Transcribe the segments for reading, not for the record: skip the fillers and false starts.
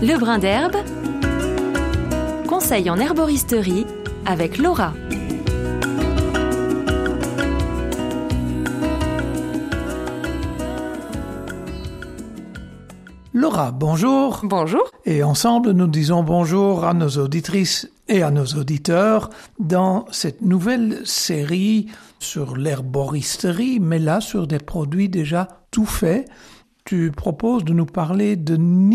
Le brin d'herbe, conseil en herboristerie avec Laura. Laura, bonjour. Bonjour. Et ensemble, nous disons bonjour à nos auditrices et à nos auditeurs dans cette nouvelle série sur l'herboristerie, mais là sur des produits déjà tout faits. Tu proposes de nous parler de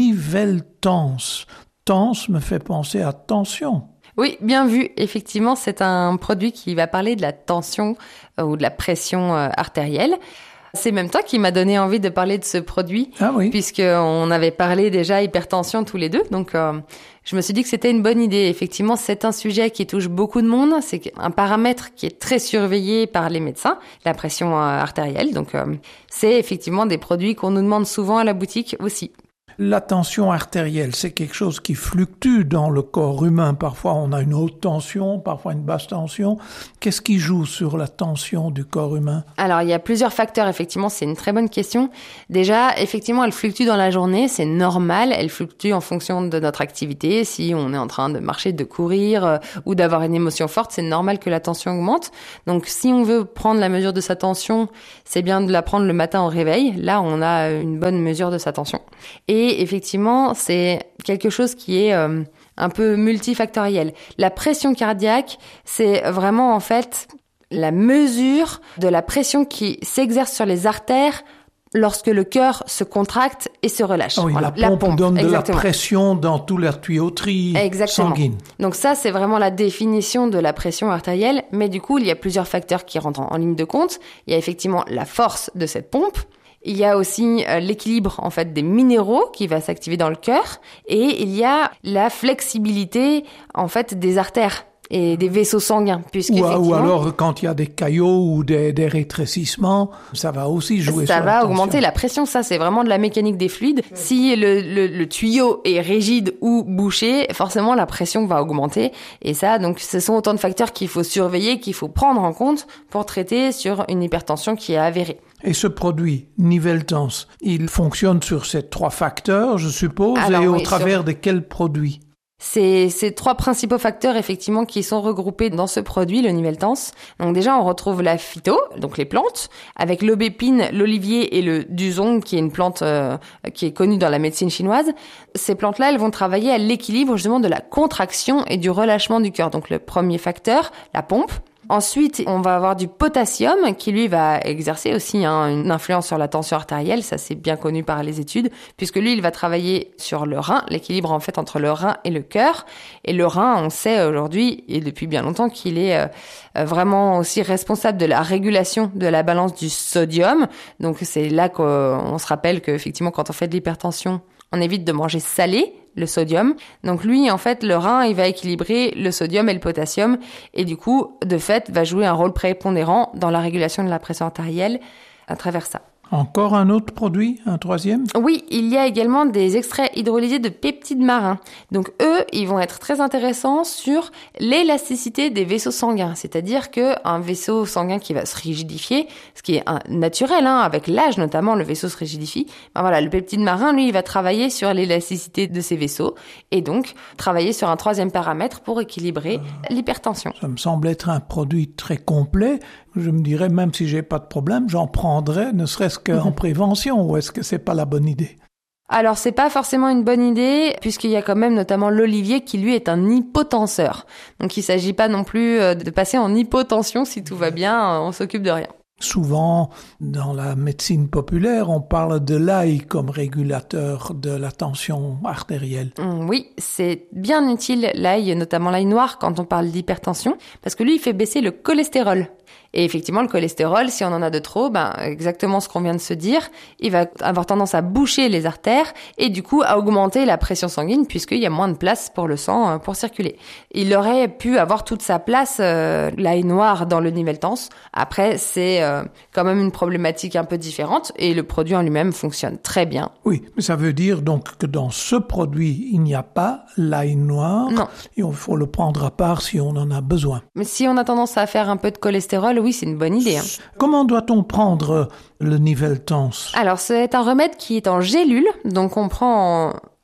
Niveltense. Tense me fait penser à tension. Oui, bien vu. Effectivement, c'est un produit qui va parler de la tension ou de la pression artérielle. C'est même toi qui m'as donné envie de parler de ce produit, puisqu'on avait parlé déjà hypertension tous les deux. Donc, je me suis dit que c'était une bonne idée. Effectivement, c'est un sujet qui touche beaucoup de monde. C'est un paramètre qui est très surveillé par les médecins, la pression artérielle. Donc, c'est effectivement des produits qu'on nous demande souvent à la boutique aussi. La tension artérielle, c'est quelque chose qui fluctue dans le corps humain. Parfois, on a une haute tension, parfois une basse tension. Qu'est-ce qui joue sur la tension du corps humain? Alors, il y a plusieurs facteurs, effectivement. C'est une très bonne question. Déjà, effectivement, elle fluctue dans la journée. C'est normal. Elle fluctue en fonction de notre activité. Si on est en train de marcher, de courir ou d'avoir une émotion forte, c'est normal que la tension augmente. Donc, si on veut prendre la mesure de sa tension, c'est bien de la prendre le matin au réveil. Là, on a une bonne mesure de sa tension. Et effectivement, c'est quelque chose qui est un peu multifactoriel. La pression cardiaque, c'est vraiment en fait la mesure de la pression qui s'exerce sur les artères lorsque le cœur se contracte et se relâche. Ah oui, voilà, la pompe donne exactement. De la pression dans toute la tuyauterie sanguine. Donc ça, c'est vraiment la définition de la pression artérielle. Mais du coup, il y a plusieurs facteurs qui rentrent en ligne de compte. Il y a effectivement la force de cette pompe. Il y a aussi l'équilibre en fait des minéraux qui va s'activer dans le cœur et il y a la flexibilité en fait des artères et des vaisseaux sanguins ou alors quand il y a des caillots ou des rétrécissements, ça va aussi jouer sur la tension. Ça va augmenter la pression, ça c'est vraiment de la mécanique des fluides. Si le tuyau est rigide ou bouché, forcément la pression va augmenter et ça donc ce sont autant de facteurs qu'il faut surveiller, qu'il faut prendre en compte pour traiter sur une hypertension qui est avérée. Et ce produit, Niveltense, il fonctionne sur ces trois facteurs, je suppose, au travers de quels produits? C'est ces trois principaux facteurs, effectivement, qui sont regroupés dans ce produit, le Niveltense. Donc déjà, on retrouve la phyto, donc les plantes, avec l'aubépine, l'olivier et le duzong, qui est une plante qui est connue dans la médecine chinoise. Ces plantes-là, elles vont travailler à l'équilibre, justement, de la contraction et du relâchement du cœur. Donc le premier facteur, la pompe. Ensuite, on va avoir du potassium qui, lui, va exercer aussi une influence sur la tension artérielle. Ça, c'est bien connu par les études, puisque lui, il va travailler sur le rein, l'équilibre, en fait, entre le rein et le cœur. Et le rein, on sait aujourd'hui, et depuis bien longtemps, qu'il est vraiment aussi responsable de la régulation de la balance du sodium. Donc, c'est là qu'on se rappelle qu'effectivement, quand on fait de l'hypertension, on évite de manger salé, le sodium. Donc lui, en fait, le rein, il va équilibrer le sodium et le potassium et du coup, de fait, va jouer un rôle prépondérant dans la régulation de la pression artérielle à travers ça. Encore un autre produit, un troisième? Oui, il y a également des extraits hydrolysés de peptides marins. Donc eux, ils vont être très intéressants sur l'élasticité des vaisseaux sanguins. C'est-à-dire qu'un vaisseau sanguin qui va se rigidifier, ce qui est naturel, avec l'âge notamment, le vaisseau se rigidifie. Le peptide marin, lui, il va travailler sur l'élasticité de ces vaisseaux et donc travailler sur un troisième paramètre pour équilibrer l'hypertension. Ça me semble être un produit très complet. Je me dirais, même si j'ai pas de problème, j'en prendrais, ne serait-ce qu'en prévention, ou est-ce que c'est pas la bonne idée? Alors, c'est pas forcément une bonne idée, puisqu'il y a quand même notamment l'olivier qui, lui, est un hypotenseur. Donc, il s'agit pas non plus de passer en hypotension. Si tout va bien, on s'occupe de rien. Souvent, dans la médecine populaire, on parle de l'ail comme régulateur de la tension artérielle. Oui, c'est bien utile l'ail, notamment l'ail noir, quand on parle d'hypertension, parce que lui, il fait baisser le cholestérol. Et effectivement, le cholestérol, si on en a de trop, exactement ce qu'on vient de se dire, il va avoir tendance à boucher les artères et du coup à augmenter la pression sanguine puisqu'il y a moins de place pour le sang pour circuler. Il aurait pu avoir toute sa place, l'ail noir dans le Niveltense. Après, c'est quand même une problématique un peu différente et le produit en lui-même fonctionne très bien. Oui, mais ça veut dire donc que dans ce produit, il n'y a pas l'ail noir. Non. Et il faut le prendre à part si on en a besoin. Mais si on a tendance à faire un peu de cholestérol, oui, c'est une bonne idée. Comment doit-on prendre le Niveltense? Alors, c'est un remède qui est en gélule, donc on prend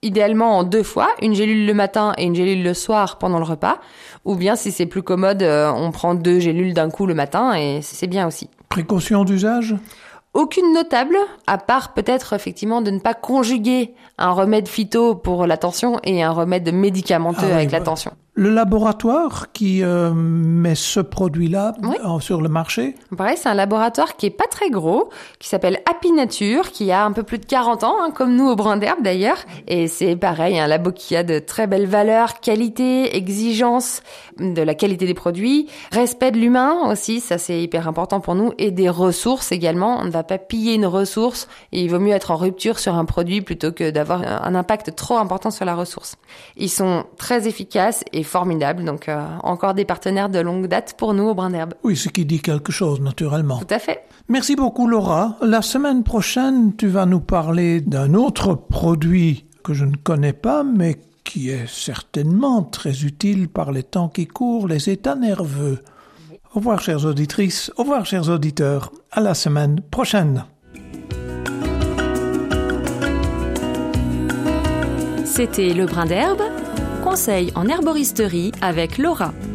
idéalement en 2 fois, une gélule le matin et une gélule le soir pendant le repas. Ou bien, si c'est plus commode, on prend 2 gélules d'un coup le matin et c'est bien aussi. Précaution d'usage ? Aucune notable, à part peut-être effectivement de ne pas conjuguer un remède phyto pour la tension et un remède médicamenteux avec la tension. Le laboratoire qui met ce produit-là sur le marché? Pareil, c'est un laboratoire qui est pas très gros, qui s'appelle Happy Nature, qui a un peu plus de 40 ans, comme nous au Brin d'Herbe d'ailleurs. Et c'est pareil, un labo qui a de très belles valeurs, qualité, exigence de la qualité des produits, respect de l'humain aussi, ça c'est hyper important pour nous, et des ressources également. On ne va pas piller une ressource, et il vaut mieux être en rupture sur un produit plutôt que d'avoir un impact trop important sur la ressource. Ils sont très efficaces et formidables, donc encore des partenaires de longue date pour nous au Brin d'Herbe. Oui, ce qui dit quelque chose, naturellement. Tout à fait. Merci beaucoup, Laura. La semaine prochaine, tu vas nous parler d'un autre produit que je ne connais pas, mais qui est certainement très utile par les temps qui courent, les états nerveux. Au revoir, chères auditrices. Au revoir, chers auditeurs. À la semaine prochaine. C'était Le Brin d'Herbe, conseil en herboristerie avec Laura.